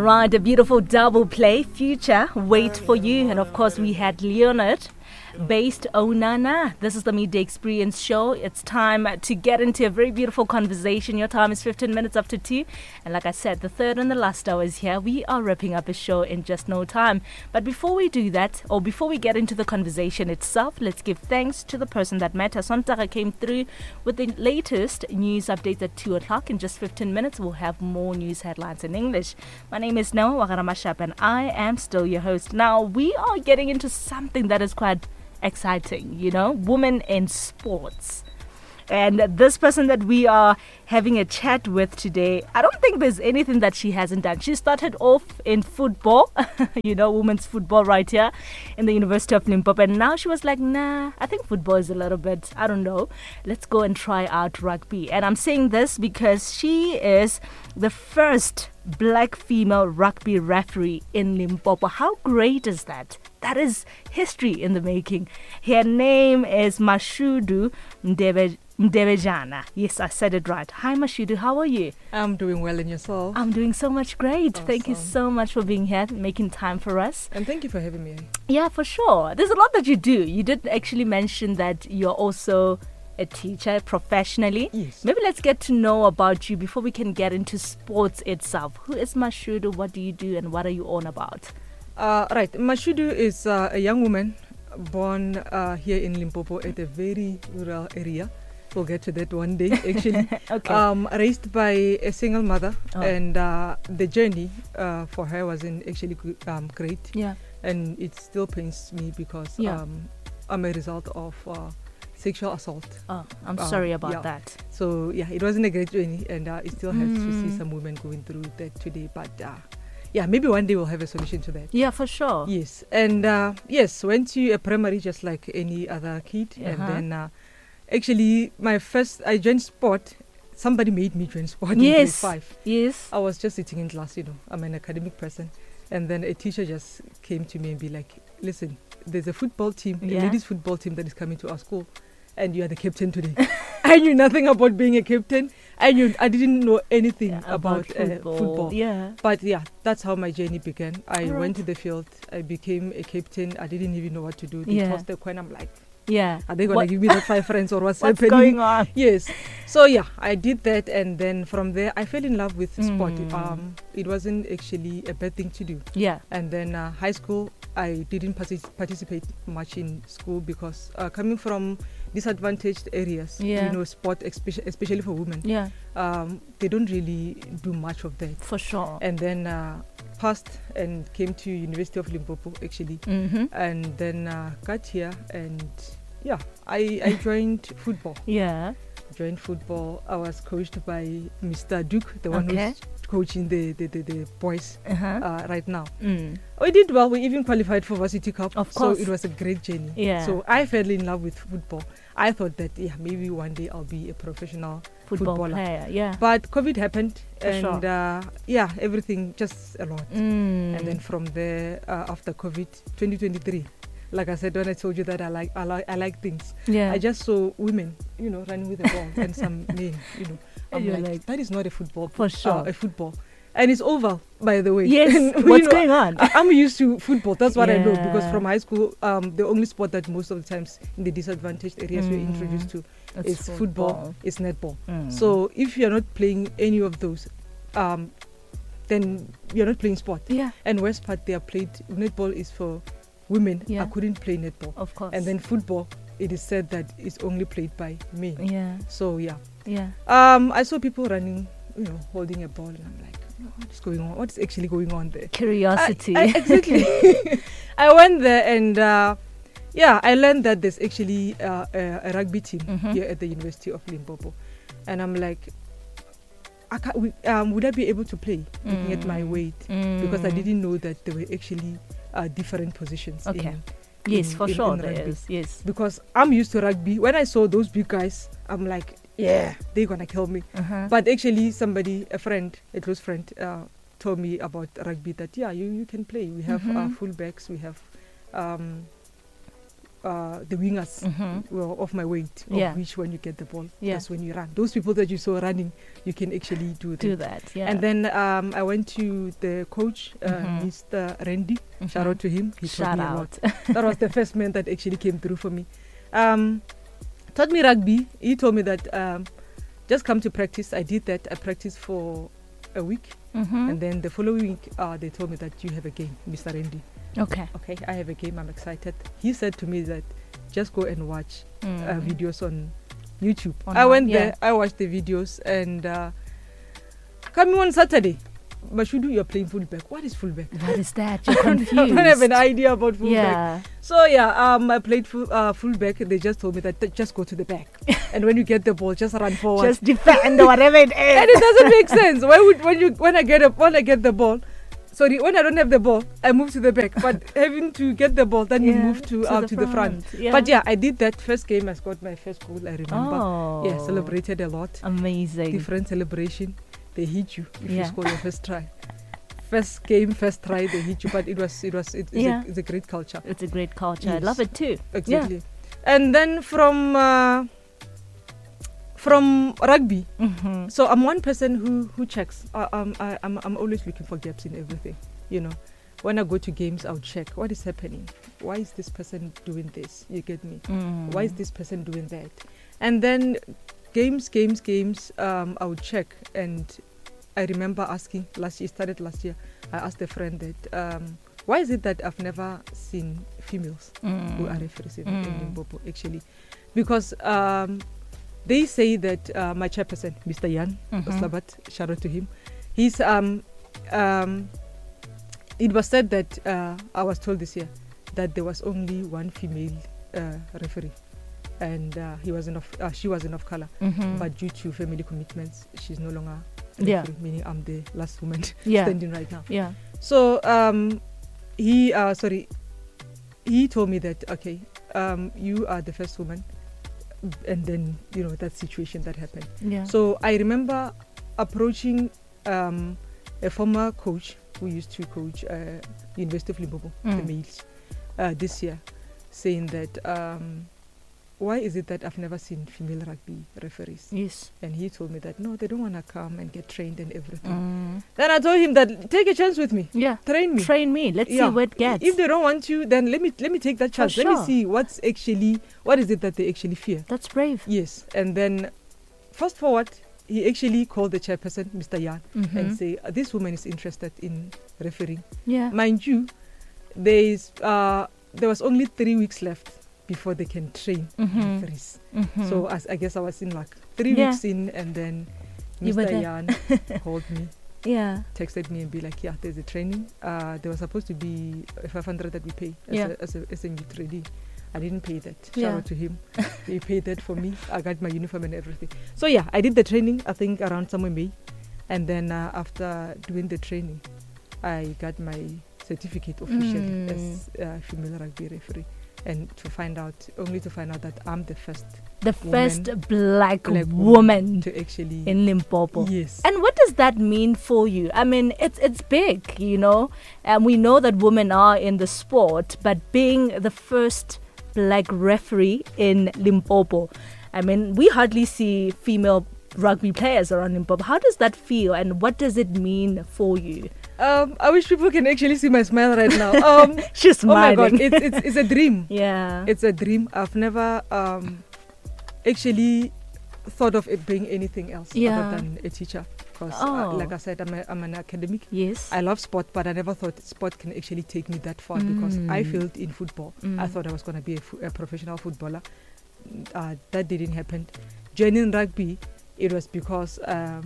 right, a beautiful double play, Future, Wait For You, and of course we had Leonard based Onana. This is the Midday Experience show. It's time to get into a very beautiful conversation. Your time is 15 minutes after 2. And like I said, the third and the last hour is here. We are wrapping up a show in just no time. But before we do that, or before we get into the conversation itself, let's give thanks to the person that met us. Sontara came through with the latest news updates at 2 o'clock. In just 15 minutes, we'll have more news headlines in English. My name is Noah Wagaramashap and I am still your host. Now, we are getting into something that is quite exciting, women in sports. And this person that we are having a chat with today, I don't think there's anything that she hasn't done. She started off in football, women's football right here in the University of Limpopo. And now she was like, nah, I think football is a little bit, I don't know. Let's go and try out rugby. And I'm saying this because she is the first black female rugby referee in Limpopo. How great is that? That is history in the making. Her name is Mashudu Ndebejana. Yes, I said it right. Hi, Mashudu. How are you? I'm doing well, and yourself? I'm doing so much great. Awesome. Thank you so much for being here, making time for us. And thank you for having me. Yeah, for sure. There's a lot that you do. You did actually mention that you're also a teacher professionally. Yes. Maybe let's get to know about you before we can get into sports itself. Who is Mashudu? What do you do? And what are you on about? Right. Mashudu is a young woman born here in Limpopo at a very rural area. We'll get to that one day, actually. Okay. Raised by a single mother, and the journey for her wasn't actually great. Yeah. And it still pains me because I'm a result of sexual assault. Oh, I'm sorry about that. So, it wasn't a great journey, and it still has to see some women going through that today. But, maybe one day we'll have a solution to that. Yeah, for sure. Yes. And, went to a primary just like any other kid. And then, actually, I joined sport. Somebody made me join sport in grade 5. Yes. I was just sitting in class, I'm an academic person. And then a teacher just came to me and be like, listen, there's a football team, a ladies football team that is coming to our school. And you are the captain today. I knew nothing about being a captain. I didn't know anything about football. Yeah. But that's how my journey began. I went to the field. I became a captain. I didn't even know what to do. They tossed the coin. I'm like, are they going to give me the 5 friends or what's happening? Going on? Yes. So I did that, and then from there I fell in love with sport. It wasn't actually a bad thing to do. Yeah. And then high school, I didn't participate much in school because coming from disadvantaged areas, sport, especially for women, they don't really do much of that. For sure. And then passed and came to University of Limpopo actually, and then got here, and I joined football. Yeah. Joined football. I was coached by Mr. Duke, the one who's coaching the boys right now. We did well. We even qualified for Varsity Cup. Of course. So it was a great journey. Yeah. So I fell in love with football. I thought that maybe one day I'll be a professional footballer. Player. Yeah. But COVID happened, For and everything just a lot. And then from there, after COVID, 2023. Like I said, when I told you that I like things. Yeah. I just saw women, running with a ball and some men, I'm like, that is not a football. For sure. A football. And it's oval, by the way. Yes. What's going on? I'm used to football. That's what I know, because from high school, the only sport that most of the times in the disadvantaged areas we're introduced to is football, is netball. So if you're not playing any of those, then you're not playing sport. Yeah. And worst part, netball is for women. I couldn't play netball. Of course. And then football, it is said that it's only played by men. Yeah. So I saw people running, holding a ball, and I'm like, what is going on? What is actually going on there? Curiosity. Exactly. I went there, and I learned that there's actually a rugby team here at the University of Limpopo, and I'm like, would I be able to play looking at my weight? Because I didn't know that there were actually different positions. Okay. In there rugby. is. Yes. Because I'm used to rugby. When I saw those big guys, I'm like, they're gonna kill me. But actually, a close friend, told me about rugby, that you can play. We have fullbacks, we have the wingers well, of my weight, of which when you get the ball, that's when you run. Those people that you saw running, you can actually do that. And then I went to the coach, Mr. Randy. Shout out to him. He taught me a lot. That was the first man that actually came through for me. Taught me rugby. He told me that just come to practice. I did that. I practiced for a week. And then the following week, they told me that you have a game, Mr. Randy. Okay, I have a game. I'm excited. He said to me that just go and watch videos on YouTube. I went there. I watched the videos and coming on Saturday. Mashudu, you're playing fullback. What is fullback? What is that? You're confused. I don't have an idea about fullback. So I played fullback. They just told me that just go to the back, and when you get the ball, just run forward, just defend or whatever it is. And it doesn't make sense. When I get the ball? Sorry, when I don't have the ball, I move to the back. But having to get the ball, then you move to the front. But I did that first game. I scored my first goal. I remember. Celebrated a lot. Amazing. Different celebration. They hit you if you score your first try. First game, first try, they hit you. But it's a great culture. It's a great culture. Yes. I love it too. Exactly. And then from rugby, so I'm one person who checks. I'm always looking for gaps in everything. You know, when I go to games, I'll check what is happening. Why is this person doing this? You get me? Why is this person doing that? And then games, I would check. And I remember asking last year, I asked a friend that, why is it that I've never seen females who are referees in Limpopo, actually? Because they say that my chairperson, Mr. Jan Slabat, shout out to him, he's, it was said that, I was told this year, that there was only one female referee. And she wasn't of color, but due to family commitments, she's no longer referee, meaning I'm the last woman standing right now. So he told me that you are the first woman, and then that situation that happened. So I remember approaching a former coach who used to coach University of Limpopo, the males, this year, saying that why is it that I've never seen female rugby referees? Yes. And he told me that, no, they don't want to come and get trained and everything. Then I told him that, take a chance with me. Train me. Let's see what gets. If they don't want you, then let me take that chance. Let me see what is it that they actually fear. That's brave. Yes. And then, fast forward, he actually called the chairperson, Mr. Jan, and say, this woman is interested in refereeing. Mind you, there was only 3 weeks left before they can train referees. So I guess I was in like 3 weeks in, and then Mr. Jan called me, texted me and be like, there's a training. There was supposed to be 500 that we pay as a youth ready. I didn't pay that. Shout out to him. He paid that for me. I got my uniform and everything. So I did the training, I think around somewhere May. And then after doing the training, I got my certificate officially as a female rugby referee. And to find out that I'm the first black woman to actually in Limpopo. Yes. And what does that mean for you? I mean, it's big, and we know that women are in the sport, but being the first black referee in Limpopo, I mean, we hardly see female rugby players around Limpopo. How does that feel, and what does it mean for you? I wish people can actually see my smile right now. She's smiling. Oh my God, it's a dream. It's a dream. I've never actually thought of it being anything else other than a teacher. Because, like I said, I'm an academic. Yes. I love sport, but I never thought sport can actually take me that far because I failed in football. I thought I was going to be a professional footballer. That didn't happen. Joining rugby, it was because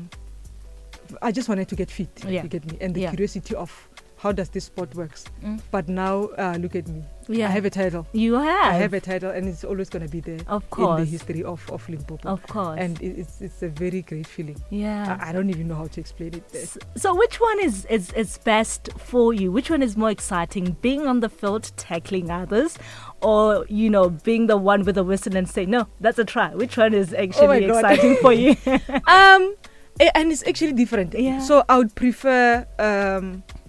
I just wanted to get fit, you get me, and the curiosity of how does this sport works. But now, look at me. I have a title. You have? I have a title, and it's always going to be there in the history of Limpopo. Of course. And it's a very great feeling. I don't even know how to explain it. So which one is best for you? Which one is more exciting? Being on the field, tackling others, or, being the one with the whistle and say, no, that's a try? Which one is actually exciting for you? And it's actually different. So I would prefer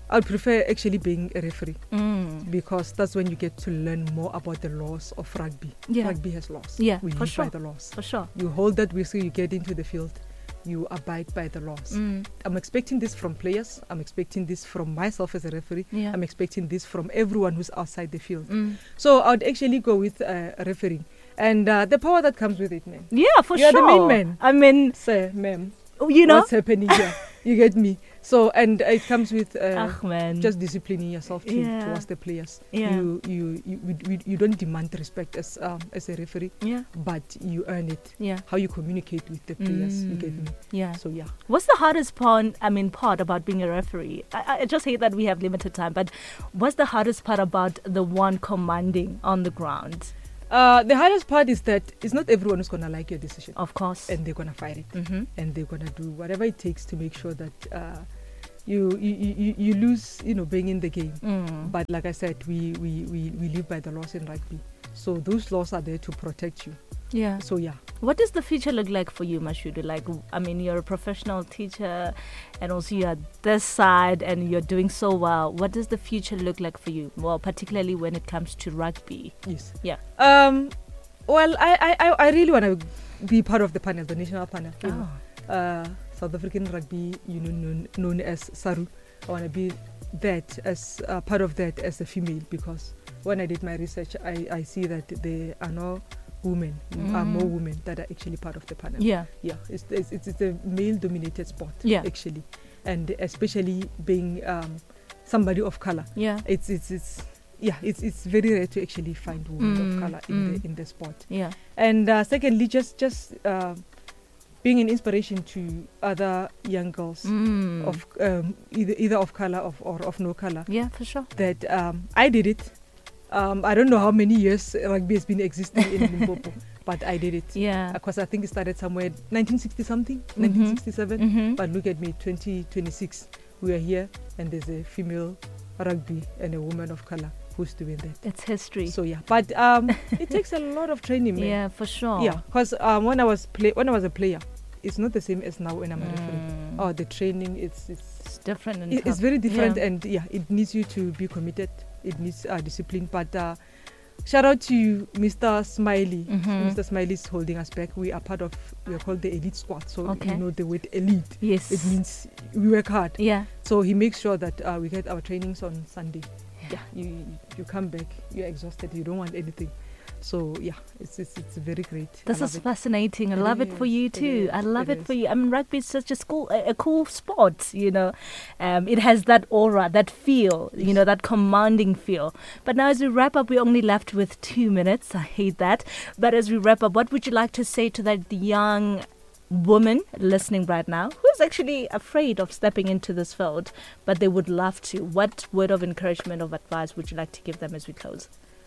I would prefer actually being a referee because that's when you get to learn more about the laws of rugby. Yeah. Rugby has laws. Yeah, we for live sure. by the laws. For sure. You hold that whistle, you get into the field, you abide by the laws. I'm expecting this from players. I'm expecting this from myself as a referee. Yeah. I'm expecting this from everyone who's outside the field. So I would actually go with refereeing. And the power that comes with it, man. Yeah, for You're sure. the main man. I mean, Sir, ma'am, you know. what's happening here? You get me? So, and it comes with man. just disciplining yourself towards the players. Yeah. You don't demand respect as a referee, but you earn it. Yeah. How you communicate with the players, you get me? Yeah. So yeah. What's the hardest part about being a referee? I just hate that we have limited time, but what's the hardest part about the one commanding on the ground? The hardest part is that it's not everyone who's going to like your decision. Of course. And they're going to fight it. And they're going to do whatever it takes to make sure that you lose, being in the game. But like I said, we live by the laws in rugby. So those laws are there to protect you. Yeah. So yeah. What does the future look like for you, Mashudu? Like, I mean, you're a professional teacher and also you're at this side and you're doing so well. What does the future look like for you? Well, particularly when it comes to rugby. Yes. Yeah. Well, I really want to be part of the panel, the national panel. South African Rugby Union known as SARU. I want to be that as part of that as a female, because when I did my research, I see that there are no women, more women that are actually part of the panel. Yeah, it's a male-dominated sport. Yeah, actually, and especially being somebody of color. Yeah, it's very rare to actually find women of color in the sport. Yeah, and secondly, just being an inspiration to other young girls of either of color or of no color. Yeah, for sure. That I did it. I don't know how many years rugby has been existing in Limpopo, but I did it. Yeah. Because I think it started somewhere 1960 something, 1967. But look at me, 2026. We are here, and there's a female rugby and a woman of color who's doing that. It's history. So yeah, but it takes a lot of training, man. Yeah, for sure. Yeah, because when I was a player, it's not the same as now when I'm a referee. Oh, the training, it's different. It's very different, and it needs you to be committed. It needs discipline. But shout out to Mr. Smiley. Mr. Smiley is holding us back. We are called the elite squad. So you know the word elite. Yes. It means we work hard. Yeah. So he makes sure that we get our trainings on Sunday. Yeah. You come back, you're exhausted, you don't want anything. So yeah, it's very great. This is fascinating. I love it for you too. I love it for you. I mean, rugby is such a cool sport. It has that aura, that feel. That commanding feel. But now, as we wrap up, we're only left with 2 minutes. I hate that. But as we wrap up, what would you like to say to that young woman listening right now who is actually afraid of stepping into this field, but they would love to? What word of encouragement, of advice would you like to give them as we close?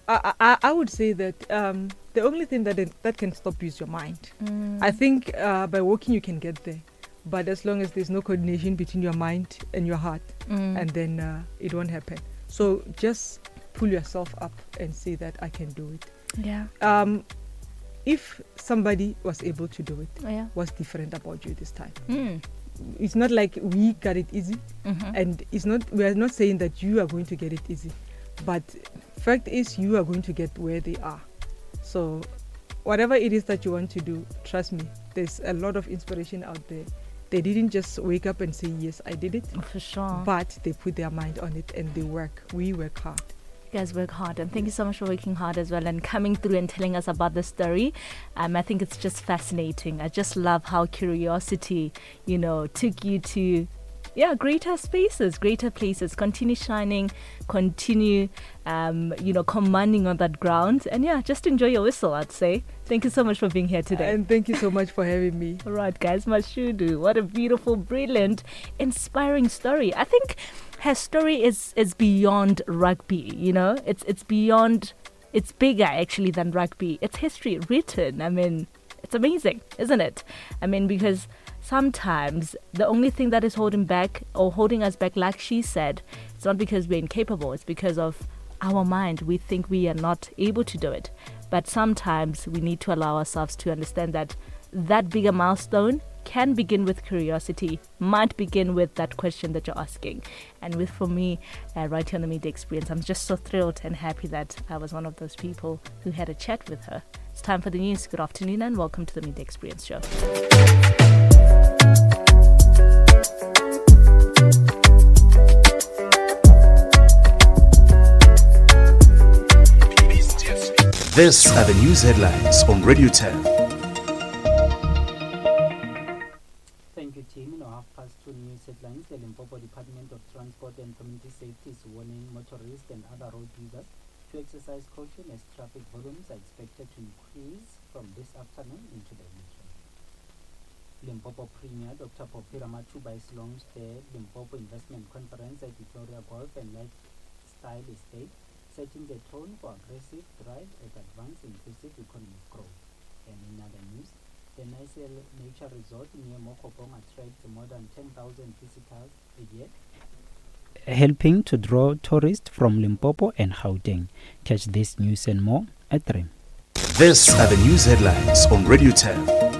I would say that the only thing that can stop you is your mind. I think by walking you can get there, but as long as there's no coordination between your mind and your heart, and then it won't happen. So just pull yourself up and say that I can do it. Yeah. If somebody was able to do it, what's different about you this time? It's not like we got it easy, and we are not saying that you are going to get it easy. But fact is, you are going to get where they are. So whatever it is that you want to do, trust me, there's a lot of inspiration out there. They didn't just wake up and say, yes, I did it. For sure. But they put their mind on it and they work. We work hard. You guys work hard, and thank you so much for working hard as well and coming through and telling us about the story. I think it's just fascinating. I just love how curiosity, took you to greater spaces, greater places. Continue shining, continue, commanding on that ground. And just enjoy your whistle, I'd say. Thank you so much for being here today. And thank you so much for having me. All right, guys, Mashudu. What a beautiful, brilliant, inspiring story. I think her story is beyond rugby, It's beyond, it's bigger actually than rugby. It's history written. I mean, it's amazing, isn't it? I mean, because sometimes the only thing that is holding us back, like she said, it's not because we're incapable, it's because of our mind. We think we are not able to do it. But sometimes we need to allow ourselves to understand that bigger milestone can begin with curiosity, might begin with that question that you're asking. And for me, right here on the Media Experience, I'm just so thrilled and happy that I was one of those people who had a chat with her. It's time for the news. Good afternoon and welcome to the Media Experience show. These are the news headlines on Radio 10. Thank you, Tim. In our 2:30 news headlines, the Limpopo Department of Transport and Community Safety is warning motorists and other road users to exercise caution as traffic volumes are expected to increase from this afternoon into the weekend. Limpopo Premier Dr. Popira Machuba has launched the Limpopo Investment Conference at Victoria Golf and Lifestyle Estate, setting the tone for aggressive drive at advanced inclusive economic growth. And in other news, the Nicel Nature Resort near Mokopong attracts more than 10,000 visitors a year, helping to draw tourists from Limpopo and Gauteng. Catch this news and more at 3. These are the news headlines on Radio 10.